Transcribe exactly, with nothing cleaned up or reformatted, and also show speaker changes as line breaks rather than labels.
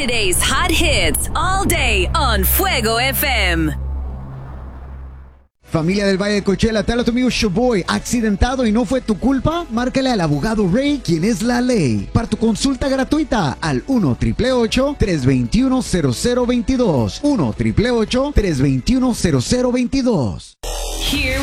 Friday's hot hits all day on Fuego F M.
Familia del Valle de Coachella, te habla tu amigo Showboy. ¿Accidentado y no fue tu culpa? Márcale al abogado Ray, quien es la ley. Para tu consulta gratuita al uno triple ocho, tres dos uno, cero cero dos dos. uno triple ocho, tres dos uno, cero cero dos dos.
Here